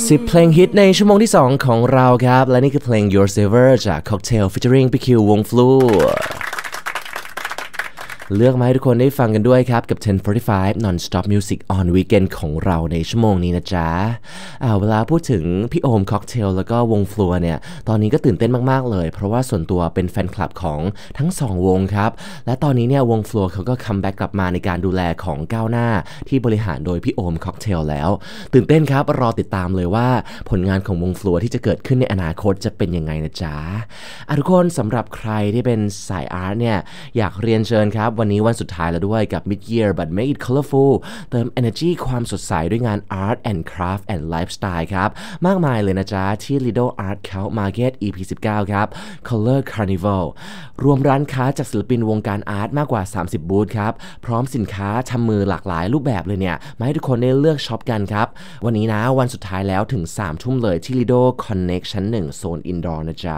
10 เพลงฮิตในชั่วโมงที่ 2 ของเราครับและนี่คือเพลง Your Saver จาก Cocktail featuring PQ วง Fluเลือกมาให้ทุกคนได้ฟังกันด้วยครับกับ 10:45 Non-Stop Music on Weekend ของเราในชั่วโมงนี้นะจ๊ะเวลาพูดถึงพี่โอม Cocktail แล้วก็วง Flu เนี่ยตอนนี้ก็ตื่นเต้นมากๆเลยเพราะว่าส่วนตัวเป็นแฟนคลับของทั้ง2วงครับและตอนนี้เนี่ยวง Flu เขาก็คัมแบ็กกลับมาในการดูแลของก้าวหน้าที่บริหารโดยพี่โอม Cocktail แล้วตื่นเต้นครับรอติดตามเลยว่าผลงานของวง Flu ที่จะเกิดขึ้นในอนาคตจะเป็นยังไงนะจ๊ะทุกคนสำหรับใครที่เป็นสายอาร์ตเนี่ยอยากเรียนเชิญครับวันนี้วันสุดท้ายแล้วด้วยกับ Mid Year but Make it colorful เติม energy ความสดใสด้วยงาน Art and Craft and Lifestyle ครับมากมายเลยนะจ๊ะที่ Lido Art Cult Market EP 19 ครับ Color Carnival รวมร้านค้าจากศิลปินวงการอาร์ตมากกว่า30บูธครับพร้อมสินค้าทำมือหลากหลายรูปแบบเลยเนี่ยมาให้ทุกคนได้เลือกช็อปกันครับวันนี้นะวันสุดท้ายแล้วถึง 3 ทุ่มเลยที่ Lido Connect ชั้น 1 โซน Indoor นะจ๊ะ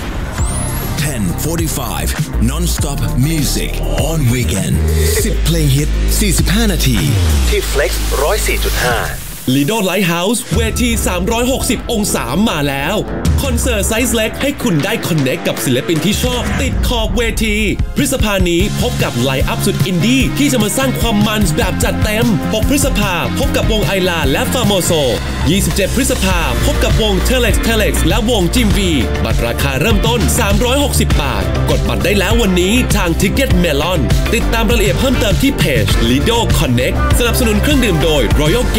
10:45 Non-Stop Music on Weekend 10 เพลงฮิต 45 นาทีที่ Flex 104.5 Lido Lighthouse เวที360องศามาแล้วคอนเสิร์ตไซส์เล็กให้คุณได้คอนเนคกับศิลปินที่ชอบติดขอบเวทีพฤษภานี้พบกับไลน์อัพสุดอินดี้ที่จะมาสร้างความมันแบบจัดเต็ม6พฤษภาพบกับวงไอลาและฟาโมโซ27พฤษภาพบกับวง Telex และวงจิมวีบัตรราคาเริ่มต้น360 บาทกดบัตรได้แล้ววันนี้ทาง Ticket Melon ติดตามรายละเอียดเพิ่มเติมที่เพจ Lido Connect สนับสนุนเครื่องดื่มโดย Royal